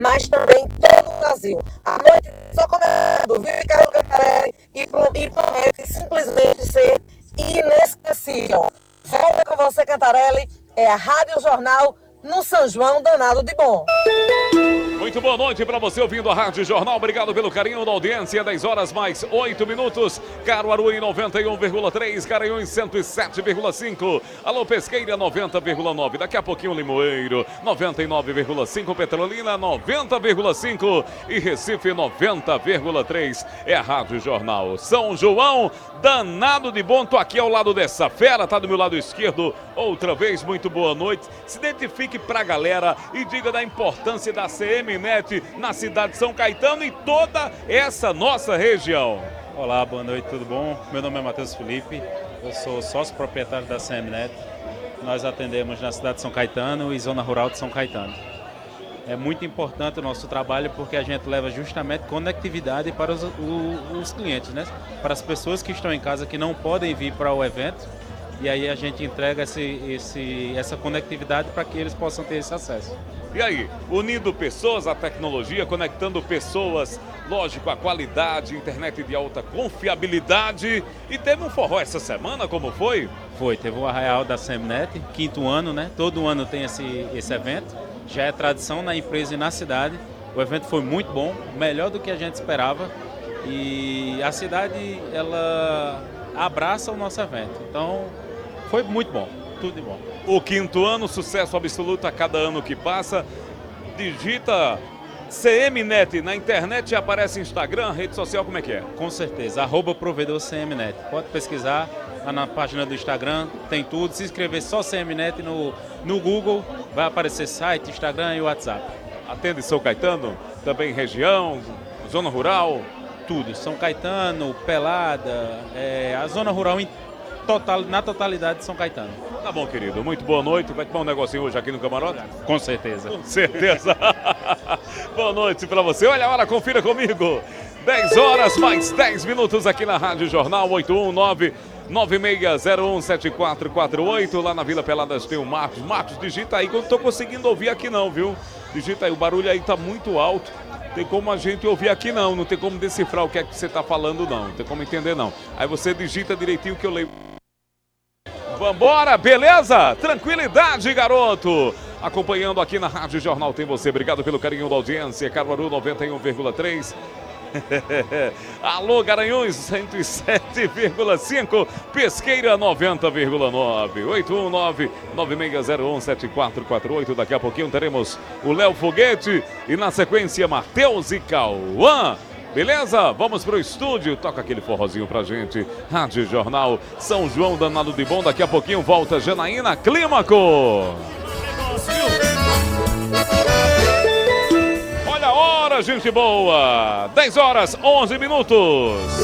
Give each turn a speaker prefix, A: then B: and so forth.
A: mas também todo o Brasil. A noite só começando, viu, Ricardo Cantarelli, e promete simplesmente ser inesquecível. Volta com você, Cantarelli, é a Rádio Jornal no São João danado de bom.
B: Muito boa noite para você ouvindo a Rádio Jornal. Obrigado pelo carinho da audiência. 10 horas mais 8 minutos. Caruaru em 91,3. Garanhuns 107,5. Alô Pesqueira 90,9. Daqui a pouquinho Limoeiro 99,5. Petrolina 90,5. E Recife 90,3. É a Rádio Jornal. São João danado de bom. Tô aqui ao lado dessa fera. Tá do meu lado esquerdo. Outra vez, muito boa noite. Se identifique pra galera e diga da importância da CMNet na cidade de São Caetano e toda essa nossa região.
C: Olá, boa noite, tudo bom? Meu nome é Matheus Felipe, eu sou sócio proprietário da CMNet. Nós atendemos na cidade de São Caetano e zona rural de São Caetano. É muito importante o nosso trabalho porque a gente leva justamente conectividade para os clientes, né? Para as pessoas que estão em casa que não podem vir para o evento. E aí a gente entrega essa conectividade para que eles possam ter esse acesso.
B: E aí, unindo pessoas à tecnologia, conectando pessoas, lógico, a qualidade, internet de alta confiabilidade. E teve um forró essa semana, como foi?
C: Foi, teve o Arraial da CMNet, 5º ano, né? Todo ano tem esse evento. Já é tradição na empresa e na cidade. O evento foi muito bom, melhor do que a gente esperava. E a cidade, ela abraça o nosso evento. Então, foi muito bom, tudo de bom.
B: O 5º ano, sucesso absoluto a cada ano que passa. Digita CMNet na internet e aparece Instagram, rede social, como é que é?
C: Com certeza, @provedor CMNet. Pode pesquisar lá na página do Instagram, tem tudo. Se inscrever só CMNet no Google, vai aparecer site, Instagram e WhatsApp.
B: Atende São Caetano, também região, zona rural?
C: Tudo, São Caetano, Pelada, a zona rural na totalidade de São Caetano.
B: Tá bom, querido. Muito boa noite. Vai tomar um negocinho hoje aqui no camarote?
C: Com certeza.
B: Com certeza. Boa noite pra você. Olha a hora, confira comigo. 10 horas mais 10 minutos aqui na Rádio Jornal 819-9601-7448. Lá na Vila Peladas tem o Marcos. Marcos, digita aí que eu não tô conseguindo ouvir aqui não, viu? Digita aí, o barulho aí tá muito alto. Tem como a gente ouvir aqui não tem como decifrar o que é que você tá falando não tem como entender não. Aí você digita direitinho que eu leio. Vambora, beleza? Tranquilidade, garoto. Acompanhando aqui na Rádio Jornal tem você. Obrigado pelo carinho da audiência. Caruaru 91,3. Alô, Garanhuns 107,5. Pesqueira 90,9. 819-9601-7448. Daqui a pouquinho teremos o Léo Foguete e na sequência Matheus e Cauã. Beleza? Vamos pro estúdio. Toca aquele forrozinho pra gente. Rádio Jornal São João danado de bom. Daqui a pouquinho volta Janaína Clímaco. Olha a hora, gente boa. 10 horas, 11 minutos.